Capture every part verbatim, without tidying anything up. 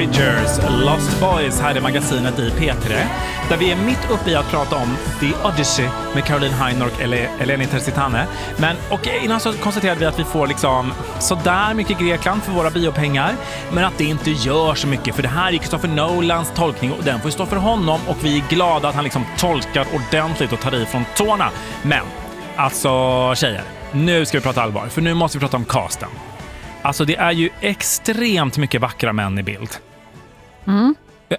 Voyagers, Lost Boys här i magasinet i P tre, där vi är mitt uppe i att prata om The Odyssey med Caroline Heinork eller Eleni Tersitane. Men och innan så konstaterade vi att vi får liksom sådär mycket Grekland för våra biopengar, men att det inte gör så mycket, för det här är Christopher Nolans tolkning och den får stå för honom, och vi är glada att han liksom tolkar ordentligt och tar i från tårna. Men alltså tjejer, nu ska vi prata allvar, för nu måste vi prata om casten. Alltså det är ju extremt mycket vackra män i bild. Mm.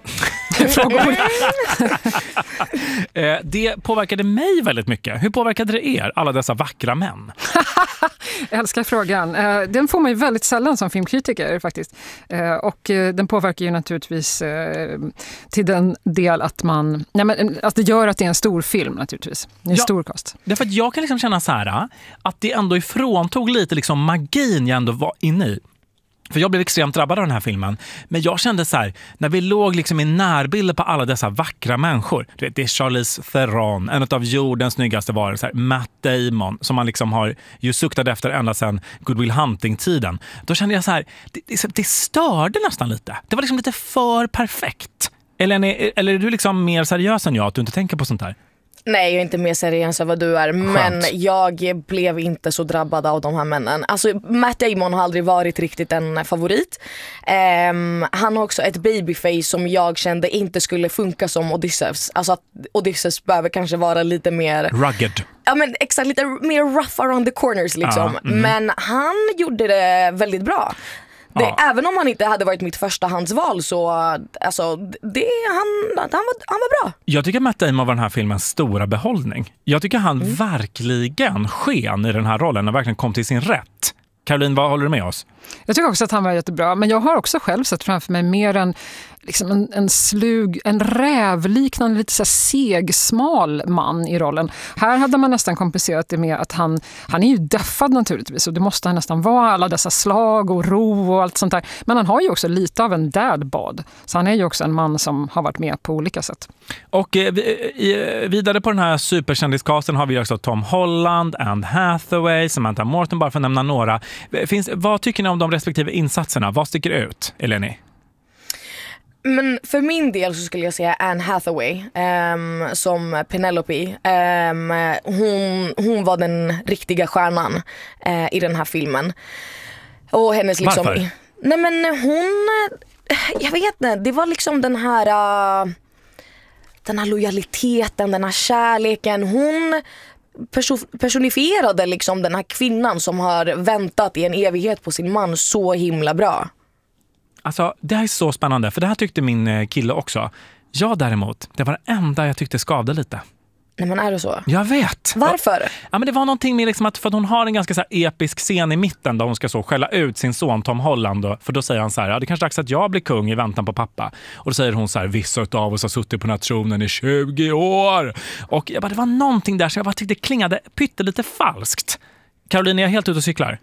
Det påverkade mig väldigt mycket. Hur påverkade det er, alla dessa vackra män? Jag älskar frågan. Den får man ju väldigt sällan som filmkritiker faktiskt. Och den påverkar ju naturligtvis till den del att man... Nej, men, att det gör att det är en stor film naturligtvis. En ja, stor kost. Därför att jag kan liksom känna så här att det ändå ifråntog lite liksom magin jag ändå var inne i. För jag blev extremt drabbad av den här filmen. Men jag kände så här, när vi låg liksom i närbilder på alla dessa vackra människor. Du vet, det är Charlize Theron, en av jordens snyggaste varelser. Matt Damon, som man liksom har ju suktat efter ända sedan Good Will Hunting-tiden. Då kände jag så här, det, det, det störde nästan lite. Det var liksom lite för perfekt. Eller är, eller är du liksom mer seriös än jag, att du inte tänker på sånt här? Nej, jag är inte mer seriös än vad du är. Skönt. Men jag blev inte så drabbad av de här männen. Alltså, Matt Damon har aldrig varit riktigt en favorit. um, Han har också ett babyface som jag kände inte skulle funka som Odysseus. Alltså att Odysseus behöver kanske vara lite mer rugged. Ja, men exakt, lite mer rough around the corners liksom. ah, mm. Men han gjorde det väldigt bra. Det, ja. Även om han inte hade varit mitt förstahandsval så alltså, det, han, han, var, han var bra. Jag tycker Matt Damon var den här filmens stora behållning. Jag tycker han mm. verkligen sken i den här rollen och verkligen kom till sin rätt. Caroline, vad håller du med oss? Jag tycker också att han var jättebra, men jag har också själv sett framför mig mer en, liksom en, en slug, en rävliknande, lite så här seg, smal man i rollen. Här hade man nästan kompenserat det med att han, han är ju deffad naturligtvis, och det måste han nästan vara, alla dessa slag och ro och allt sånt där. Men han har ju också lite av en dadbod, så han är ju också en man som har varit med på olika sätt. Och eh, vidare på den här superkändiscasten har vi också Tom Holland, Anne Hathaway, Samantha Morton, bara för att nämna några. Finns, vad tycker ni om de respektive insatserna? Vad sticker ut, Eleni? Men för min del så skulle jag säga Anne Hathaway um, som Penelope. Um, hon, hon var den riktiga stjärnan uh, i den här filmen. Och hennes liksom... Varför? Nej men hon... Jag vet inte, det var liksom den här... Uh, den här lojaliteten, den här kärleken. Hon personifierade liksom den här kvinnan som har väntat i en evighet på sin man så himla bra. Alltså, det här är så spännande, för det här tyckte min kille också. Jag däremot, det var det enda jag tyckte skavde lite. Nej, men är det så? Jag vet. Varför? Ja, men det var någonting med liksom att, för att hon har en ganska så här episk scen i mitten där hon ska så skälla ut sin son Tom Holland. Och, för då säger han så här, ja, det är kanske dags att jag blir kung i väntan på pappa. Och då säger hon så här, vissa av oss har suttit på den här tronen i tjugo år. Och jag bara, det var någonting där som jag bara tyckte klingade pyttelite falskt. Caroline, är jag helt ute och cyklar?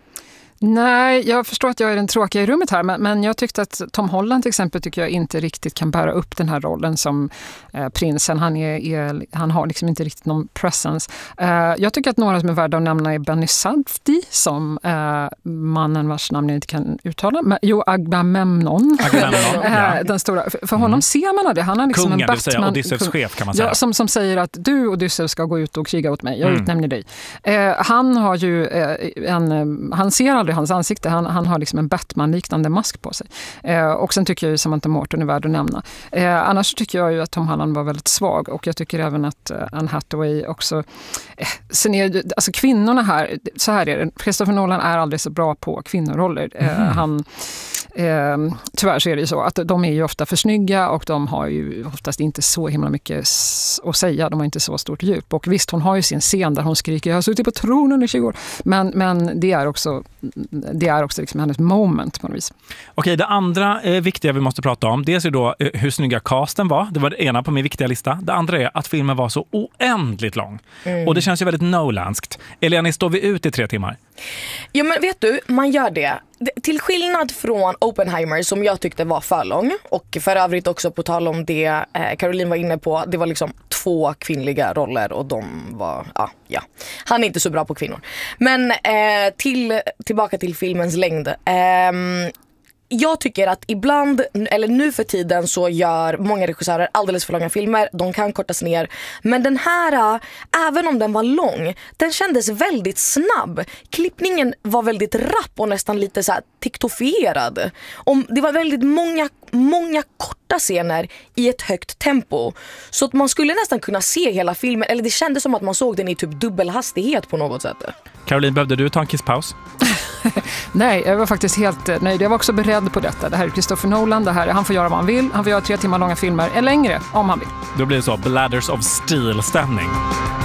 Nej, jag förstår att jag är den tråkiga i rummet här, men, men jag tyckte att Tom Holland till exempel tycker jag inte riktigt kan bära upp den här rollen som eh, prinsen. Han, är, är, han har liksom inte riktigt någon presence. Eh, jag tycker att några som är värda att nämna är Benny Safdie som eh, mannen vars namn jag inte kan uttala. Men, jo, Agamemnon. Agamemnon ja. Den stora, för, för honom mm. ser man det. Han är liksom kungen, en Batman, det vill säga Odysseus chef kan man säga. Ja, som, som säger att du Odysseus ska gå ut och kriga åt mig. Jag mm. utnämner dig. Eh, han har ju eh, en... Han ser hans ansikte. Han, han har liksom en Batman-liknande mask på sig. Eh, och sen tycker jag ju Samantha Morton är värd att nämna. Eh, annars tycker jag ju att Tom Holland var väldigt svag, och jag tycker även att eh, Anne Hathaway också... Eh, sen är alltså kvinnorna här, så här är det. Christopher Nolan är aldrig så bra på kvinnoroller. Eh, mm. Han... Eh, tyvärr så är det ju så att de är ju ofta för snygga, och de har ju oftast inte så himla mycket att säga. De har inte så stort djup. Och visst, hon har ju sin scen där hon skriker, jag har suttit på tronen i tjugo år. Men, men det är också, det är också liksom hennes moment på något vis. Okej, det andra eh, viktiga vi måste prata om, dels är då eh, hur snygga casten var. Det var det ena på min viktiga lista. Det andra är att filmen var så oändligt lång. Mm. Och det känns ju väldigt Nolanskt. Eleni, står vi ut i tre timmar? Ja, men vet du, man gör det. Till skillnad från Oppenheimer som jag tyckte var för lång, och för övrigt också på tal om det eh, Caroline var inne på, det var liksom två kvinnliga roller och de var, ja, ja. Han är inte så bra på kvinnor. Men eh, till, tillbaka till filmens längd. Eh, jag tycker att ibland, eller nu för tiden, så gör många regissörer alldeles för långa filmer. De kan kortas ner. Men den här, även om den var lång, den kändes väldigt snabb. Klippningen var väldigt rapp och nästan lite så här tiktofierad. Om det var väldigt många, många korta scener i ett högt tempo. Så att man skulle nästan kunna se hela filmen. Eller det kändes som att man såg den i typ dubbelhastighet på något sätt. Caroline, behövde du ta en kisspaus? Nej, jag var faktiskt helt nöjd. Jag var också beredd på detta. Det här är Christopher Nolan. Det här, han får göra vad han vill. Han får göra tre timmar långa filmer, eller längre om han vill. Då blir det så, Bladders of Steel-stämning.